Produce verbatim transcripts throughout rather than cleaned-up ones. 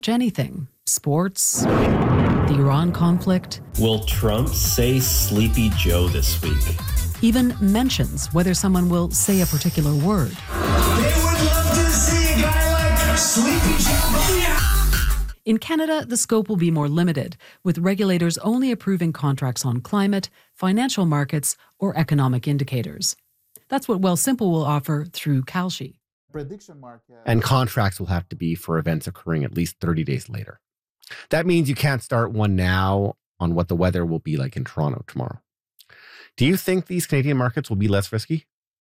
Anything. Sports, the Iran conflict. Will Trump say Sleepy Joe this week? Even mentions whether someone will say a particular word. They would love to see a guy like Sleepy Joe. In Canada, the scope will be more limited, with regulators only approving contracts on climate, financial markets, or economic indicators. That's what Wealthsimple will offer through Kalshi. Prediction market. And contracts will have to be for events occurring at least thirty days later. That means you can't start one now on what the weather will be like in Toronto tomorrow. Do you think these Canadian markets will be less risky?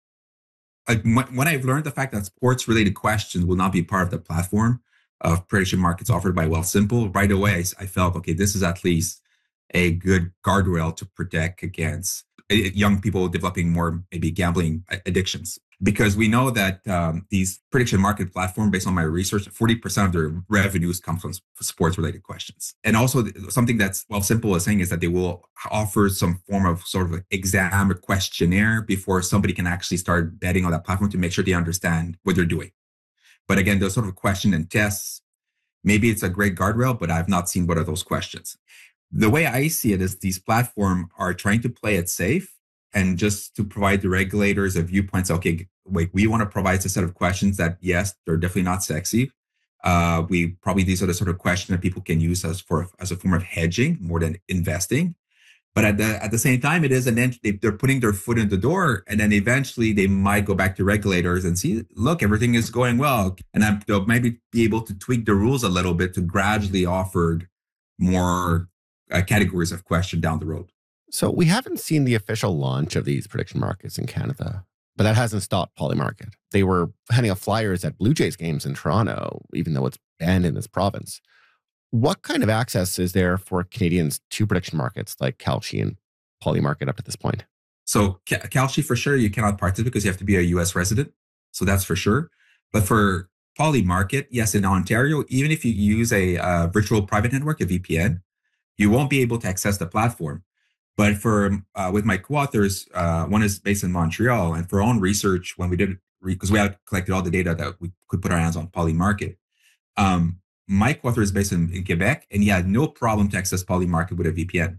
Like when I've learned the fact that sports-related questions will not be part of the platform of prediction markets offered by Wealthsimple, right away I felt, okay, this is at least a good guardrail to protect against young people developing more maybe gambling addictions. Because we know that um, these prediction market platform, based on my research, forty percent of their revenues come from sports-related questions. And also something that's Wealthsimple is saying is that they will offer some form of sort of exam or questionnaire before somebody can actually start betting on that platform to make sure they understand what they're doing. But again, those sort of question and tests, maybe it's a great guardrail, but I've not seen what are those questions. The way I see it is these platforms are trying to play it safe and just to provide the regulators a viewpoint. So, okay, wait, we want to provide a set of questions that, yes, they're definitely not sexy. Uh, we probably, these are the sort of questions that people can use as for as a form of hedging more than investing. But at the at the same time, it is an ent- they, they're putting their foot in the door, and then eventually they might go back to regulators and see, look, everything is going well, and then they'll maybe be able to tweak the rules a little bit to gradually offer more uh, categories of question down the road. So we haven't seen the official launch of these prediction markets in Canada, but that hasn't stopped Polymarket. They were handing out flyers at Blue Jays games in Toronto, even though it's banned in this province. What kind of access is there for Canadians to prediction markets like Kalshi and Polymarket up to this point? So Kalshi, for sure, you cannot participate because you have to be a U S resident. So that's for sure. But for Polymarket, yes, in Ontario, even if you use a uh, virtual private network, a V P N, you won't be able to access the platform. But for uh, with my co-authors, uh, one is based in Montreal, and for our own research, when we did, because we had collected all the data that we could put our hands on Polymarket, um, my co-author is based in, in Quebec, and he had no problem to access Polymarket with a V P N.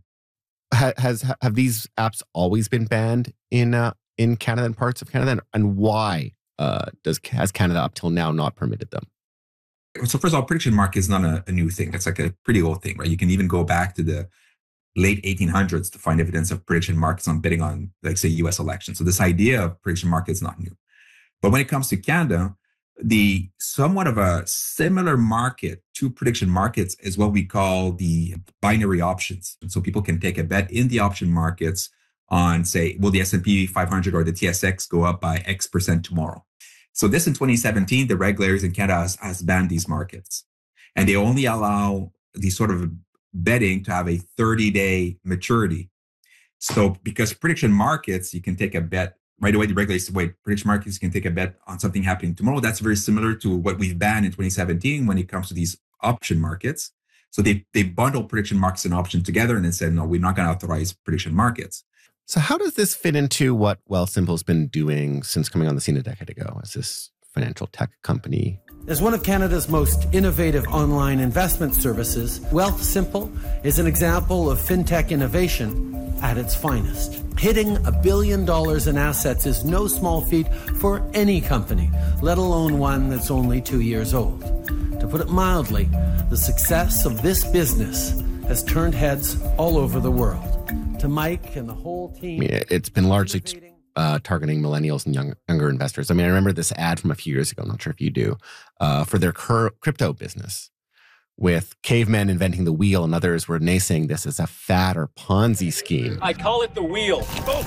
Has have these apps always been banned in uh, in Canada and parts of Canada, and why uh, does has Canada up till now not permitted them? So first of all, prediction market is not a, a new thing. It's like a pretty old thing, right? You can even go back to the late eighteen hundreds to find evidence of prediction markets on betting on, like, say, U S elections. So this idea of prediction market is not new. But when it comes to Canada, the somewhat of a similar market to prediction markets is what we call the binary options. And so people can take a bet in the option markets on, say, will the S and P five hundred or the T S X go up by X percent tomorrow? So this in twenty seventeen, the regulators in Canada has, has banned these markets. And they only allow these sort of betting to have a thirty-day maturity. So because prediction markets, you can take a bet right away. The regulators say, wait, prediction markets, you can take a bet on something happening tomorrow. That's very similar to what we've banned in twenty seventeen when it comes to these option markets. So they they bundle prediction markets and options together and then said, no, we're not going to authorize prediction markets. So how does this fit into what Wealthsimple's been doing since coming on the scene a decade ago as this financial tech company? As one of Canada's most innovative online investment services, Wealthsimple is an example of fintech innovation at its finest. Hitting a billion dollars in assets is no small feat for any company, let alone one that's only two years old. To put it mildly, the success of this business has turned heads all over the world. To Mike and the whole team... I mean, it's been largely t- uh, targeting millennials and young, younger investors. I mean, I remember this ad from a few years ago, I'm not sure if you do, uh, for their cur- crypto business, with cavemen inventing the wheel and others were naysaying this as a fad or Ponzi scheme. I call it the wheel. Oh.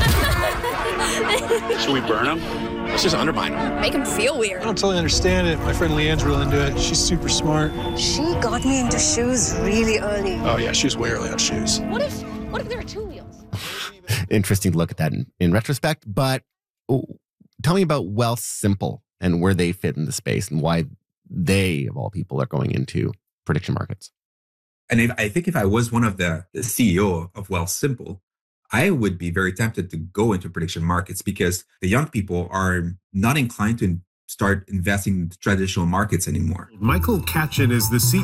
Should we burn him? Let's just undermine him. Make him feel weird. I don't totally understand it. My friend Leanne's real into it. She's super smart. She got me into shoes really early. Oh yeah, she was way early on shoes. What if, what if there are two wheels? Interesting to look at that in, in retrospect, but oh, tell me about Wealthsimple and where they fit in the space and why they, of all people, are going into prediction markets. And if, I think if I was one of the, the C E O of Wealthsimple, I would be very tempted to go into prediction markets because the young people are not inclined to start investing in traditional markets anymore. Michael Katchen is the C E O